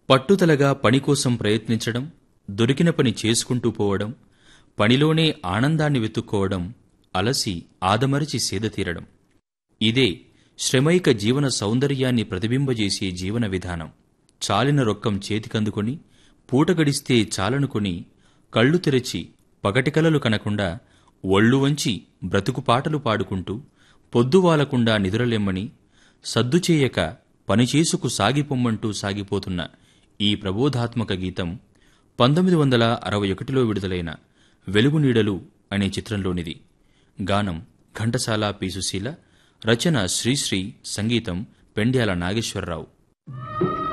పట్టుదలగా పనికోసం ప్రయత్నించడం, దొరికిన పని చేసుకుంటూ పోవడం, పనిలోనే ఆనందాన్ని వెతుక్కోవడం, అలసి ఆదమరచి సేదతీరడం. ఇదే శ్రమైక జీవన సౌందర్యాన్ని ప్రతిబింబజేసే జీవన విధానం. చాలిన రొక్కం చేతికందుకొని పూట గడిస్తే చాలనుకొని కళ్ళు తెరచి పగటి కలలు కనకుండా ఒళ్ళు వంచి బ్రతుకు పాటలు పాడుకుంటూ పొద్దువాలకుండా నిదురలెమ్మని సద్దుచేయక పనిచేసుకు సాగిపొమ్మంటూ సాగిపోతున్న ఈ ప్రబోధాత్మక గీతం 1961లో విడుదలైన వెలుగునీడలు అనే చిత్రంలోనిది. గానం ఘంటసాల పి. సుశీల, రచన శ్రీశ్రీ, సంగీతం పెండ్యాల నాగేశ్వరరావు.